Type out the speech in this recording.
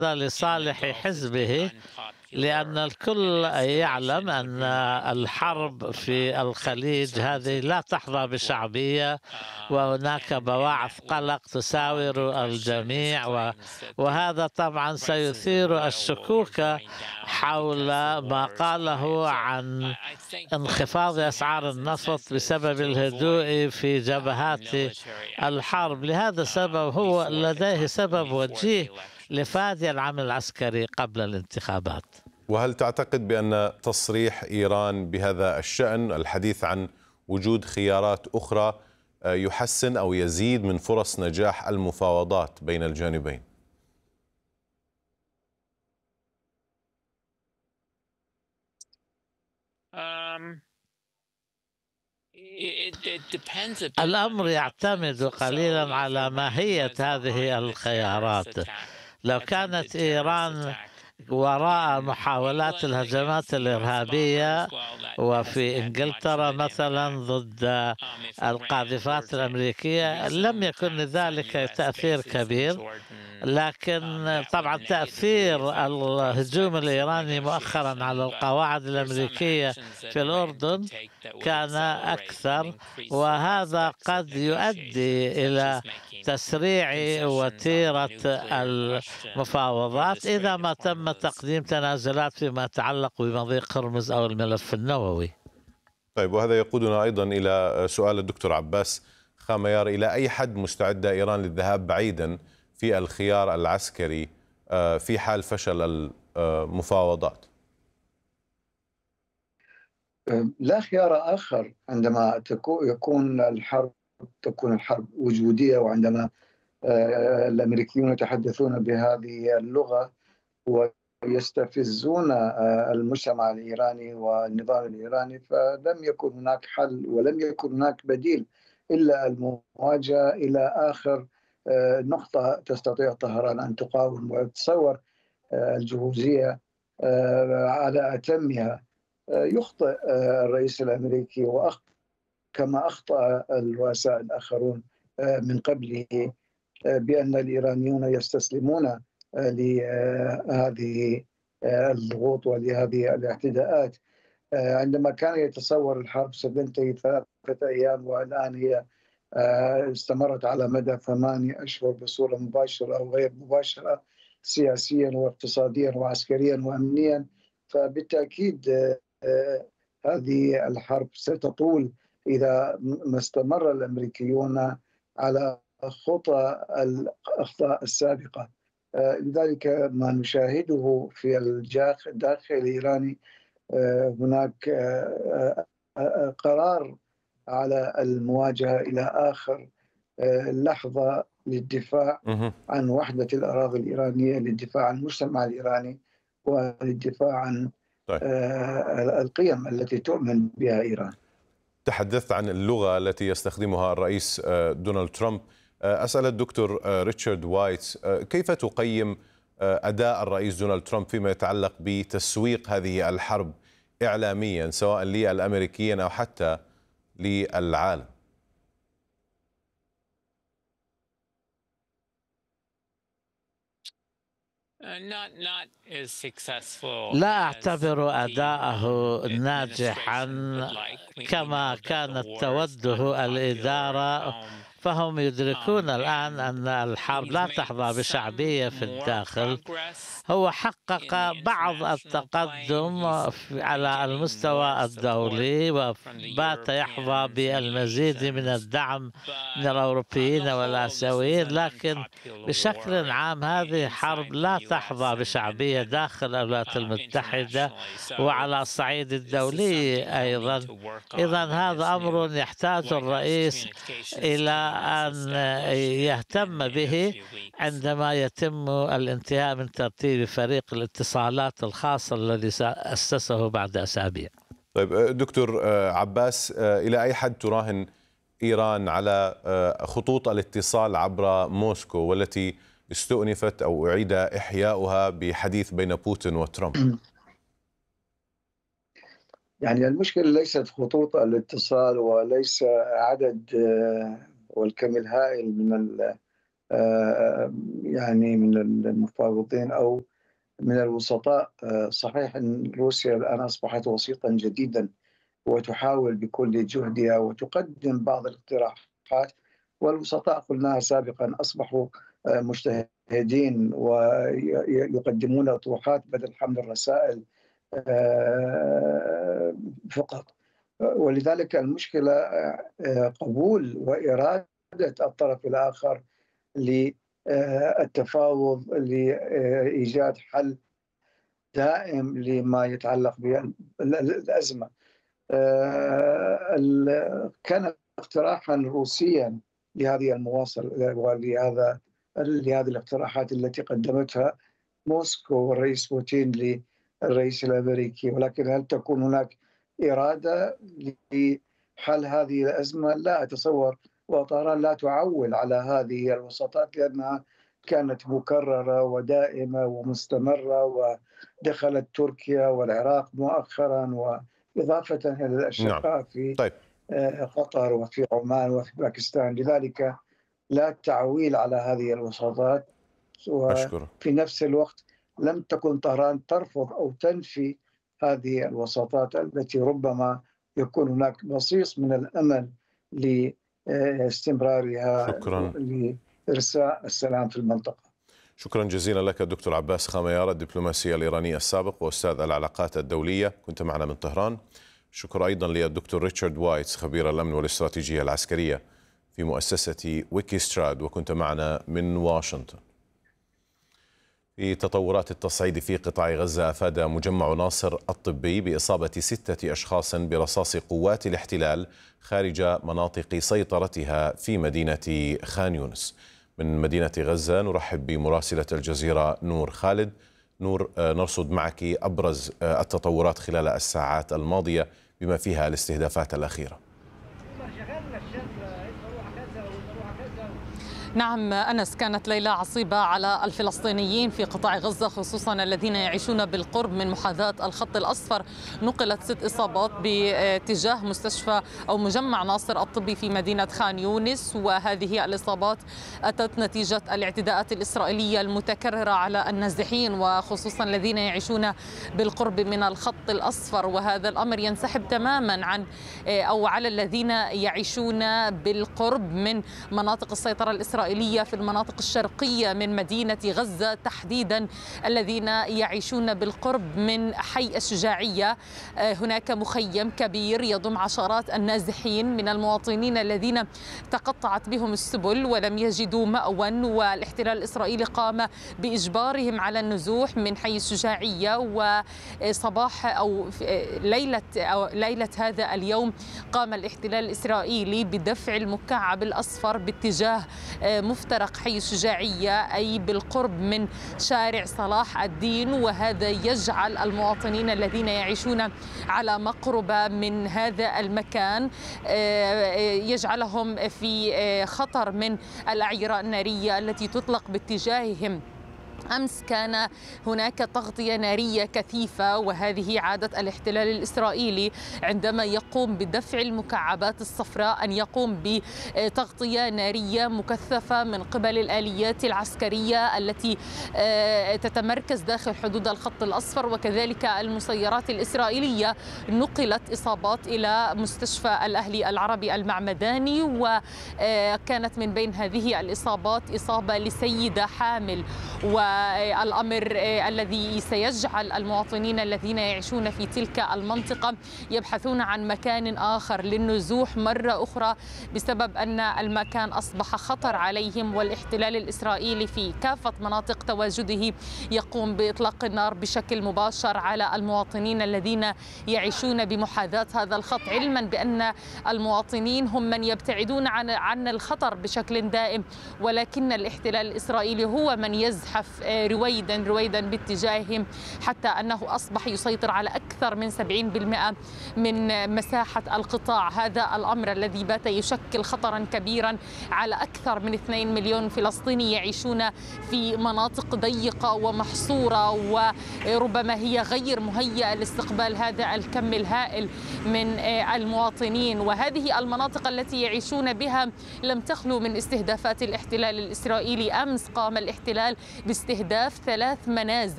لصالح حزبه، لأن الكل يعلم أن الحرب في الخليج هذه لا تحظى بشعبية، وهناك بواعث قلق تساور الجميع، وهذا طبعا سيثير الشكوك حول ما قاله عن انخفاض أسعار النفط بسبب الهدوء في جبهات الحرب. لهذا السبب هو لديه سبب وجيه لفادي العمل العسكري قبل الانتخابات. وهل تعتقد بأن تصريح إيران بهذا الشأن، الحديث عن وجود خيارات أخرى، يحسن أو يزيد من فرص نجاح المفاوضات بين الجانبين؟ الأمر يعتمد قليلا على ماهية هذه الخيارات. لو كانت إيران وراء محاولات الهجمات الإرهابية، وفي إنجلترا مثلا ضد القاذفات الأمريكية، لم يكن لذلك تأثير كبير. لكن طبعا تأثير الهجوم الإيراني مؤخرا على القواعد الأمريكية في الأردن كان أكثر، وهذا قد يؤدي إلى تسريع وتيرة المفاوضات إذا ما تم تقديم تنازلات فيما يتعلق بمضيق هرمز أو الملف النووي. طيب، وهذا يقودنا أيضا إلى سؤال الدكتور عباس خاميار: إلى أي حد مستعدة إيران للذهاب بعيدا في الخيار العسكري في حال فشل المفاوضات؟ لا خيار آخر عندما تكون الحرب وجودية، وعندما الأمريكيون يتحدثون بهذه اللغة ويستفزون المجتمع الإيراني والنظام الإيراني، فلم يكن هناك حل ولم يكن هناك بديل إلا المواجهة إلى آخر نقطة تستطيع طهران أن تقاوم. وتصور الجهوزية على أتمها. يخطئ الرئيس الأمريكي كما أخطأ الرؤساء الآخرون من قبله بأن الإيرانيون يستسلمون لهذه الضغوط ولهذه الاعتداءات. عندما كان يتصور الحرب ستنتهي 3 أيام، والآن هي استمرت على مدى 8 أشهر بصورة مباشرة أو غير مباشرة، سياسيا واقتصاديا وعسكريا وأمنيا. فبالتأكيد هذه الحرب ستطول إذا ما استمر الأمريكيون على خطى الأخطاء السابقة. لذلك ما نشاهده في الداخل الإيراني هناك قرار على المواجهة إلى آخر لحظة للدفاع عن وحدة الأراضي الإيرانية، للدفاع عن المجتمع الإيراني، وللدفاع عن القيم التي تؤمن بها إيران. تحدثت عن اللغة التي يستخدمها الرئيس دونالد ترامب. أسأل الدكتور ريتشارد وايت: كيف تقيم أداء الرئيس دونالد ترامب فيما يتعلق بتسويق هذه الحرب إعلاميا، سواء للأمريكيين أو حتى للعالم؟ لا أعتبر أداءه ناجحا كما كانت توده الإدارة. فهم يدركون الآن أن الحرب لا تحظى بشعبية في الداخل. هو حقق بعض التقدم على المستوى الدولي، وبات يحظى بالمزيد من الدعم من الأوروبيين والآسيويين، لكن بشكل عام هذه حرب لا تحظى بشعبية داخل الولايات المتحدة وعلى الصعيد الدولي أيضا. إذن هذا أمر يحتاج الرئيس إلى أن يهتم به عندما يتم الانتهاء من ترتيب فريق الاتصالات الخاص الذي أسسه بعد أسابيع. طيب دكتور عباس، إلى أي حد تراهن إيران على خطوط الاتصال عبر موسكو، والتي استؤنفت أو أعيد إحياؤها بحديث بين بوتين وترامب؟ يعني المشكلة ليست خطوط الاتصال وليس عدد والكم الهائل من يعني من المفاوضين أو من الوسطاء. صحيح أن روسيا الآن أصبحت وسيطا جديدا وتحاول بكل جهدها وتقدم بعض الاقتراحات، والوسطاء قلناها سابقا أصبحوا مجتهدين ويقدمون أطروحات بدل حمل الرسائل فقط. ولذلك المشكلة قبول وإرادة الطرف الآخر للتفاوض لإيجاد حل دائم لما يتعلق بالأزمة. كان اقتراحا روسيا لهذه المواصلة ولهذه الاقتراحات التي قدمتها موسكو والرئيس بوتين للرئيس الأمريكي، ولكن هل تكون هناك إرادة لحل هذه الأزمة؟ لا أتصور، وطهران لا تعول على هذه الوساطات لأنها كانت مكررة ودائمة ومستمرة، ودخلت تركيا والعراق مؤخرا، وإضافة إلى الأشقاء في قطر وفي عمان وفي باكستان. لذلك لا تعويل على هذه الوساطات، وفي نفس الوقت لم تكن طهران ترفض أو تنفي هذه الوساطات التي ربما يكون هناك بصيص من الأمل لاستمرارها. شكرا. لإرساء السلام في المنطقة. شكرا جزيلا لك الدكتور عباس خاميار، الدبلوماسي الإيراني السابق وأستاذ العلاقات الدولية، كنت معنا من طهران. شكرا أيضا للدكتور ريتشارد وايتس خبير الأمن والاستراتيجية العسكرية في مؤسسة ويكيستراد، وكنت معنا من واشنطن. في تطورات التصعيد في قطاع غزة، أفاد مجمع ناصر الطبي بإصابة 6 أشخاص برصاص قوات الاحتلال خارج مناطق سيطرتها في مدينة خان يونس. من مدينة غزة نرحب بمراسلة الجزيرة نور خالد. نور، نرصد معك أبرز التطورات خلال الساعات الماضية بما فيها الاستهدافات الأخيرة. نعم أنس، كانت ليلة عصيبة على الفلسطينيين في قطاع غزة، خصوصا الذين يعيشون بالقرب من محاذاة الخط الأصفر. نقلت 6 إصابات باتجاه مستشفى أو مجمع ناصر الطبي في مدينة خان يونس، وهذه الإصابات أتت نتيجة الاعتداءات الإسرائيلية المتكررة على النازحين وخصوصا الذين يعيشون بالقرب من الخط الأصفر. وهذا الأمر ينسحب تماما عن أو على الذين يعيشون بالقرب من مناطق السيطرة الإسرائيلية في المناطق الشرقية من مدينة غزة تحديدا، الذين يعيشون بالقرب من حي الشجاعية. هناك مخيم كبير يضم عشرات النازحين من المواطنين الذين تقطعت بهم السبل ولم يجدوا مأوى، والاحتلال الإسرائيلي قام بإجبارهم على النزوح من حي الشجاعية. وصباح أو ليلة هذا اليوم قام الاحتلال الإسرائيلي بدفع المكعب الأصفر باتجاه مفترق حي الشجاعية، أي بالقرب من شارع صلاح الدين، وهذا يجعل المواطنين الذين يعيشون على مقربة من هذا المكان يجعلهم في خطر من الأعيرة النارية التي تطلق باتجاههم. أمس كان هناك تغطية نارية كثيفة، وهذه عادة الاحتلال الإسرائيلي عندما يقوم بدفع المكعبات الصفراء أن يقوم بتغطية نارية مكثفة من قبل الآليات العسكرية التي تتمركز داخل حدود الخط الأصفر، وكذلك المسيرات الإسرائيلية. نقلت إصابات إلى مستشفى الأهلي العربي المعمداني، وكانت من بين هذه الإصابات إصابة لسيدة حامل، والأمر الذي سيجعل المواطنين الذين يعيشون في تلك المنطقة يبحثون عن مكان آخر للنزوح مرة أخرى بسبب أن المكان أصبح خطر عليهم، والاحتلال الإسرائيلي في كافة مناطق تواجده يقوم بإطلاق النار بشكل مباشر على المواطنين الذين يعيشون بمحاذاة هذا الخط، علما بأن المواطنين هم من يبتعدون عن الخطر بشكل دائم، ولكن الاحتلال الإسرائيلي هو من يزحف رويدا باتجاههم، حتى أنه أصبح يسيطر على أكثر من 70% من مساحة القطاع. هذا الأمر الذي بات يشكل خطرا كبيرا على أكثر من 2 مليون فلسطيني يعيشون في مناطق ضيقة ومحصورة، وربما هي غير مهيئة لاستقبال هذا الكم الهائل من المواطنين. وهذه المناطق التي يعيشون بها لم تخلو من استهدافات الاحتلال الإسرائيلي. أمس قام الاحتلال باستهداف 3 منازل